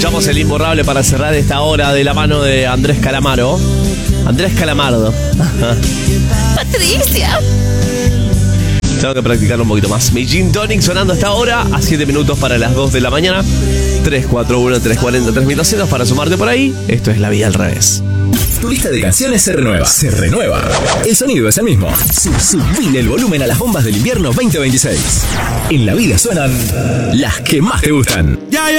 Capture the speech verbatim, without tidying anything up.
Escuchamos el imborrable para cerrar esta hora de la mano de Andrés Calamaro. Andrés Calamardo. Patricia. Tengo que practicarlo un poquito más. Mi Gin Tonic sonando hasta ahora, a siete minutos para las dos de la mañana. tres cuatro uno, tres cuatro cero, tres mil doscientos para sumarte por ahí. Esto es La Vida al Revés. Tu lista de canciones se renueva. Se renueva. El sonido es el mismo. Sub, subile el volumen a las bombas del invierno veinte veintiséis. En La Vida suenan las que más te gustan. Ya,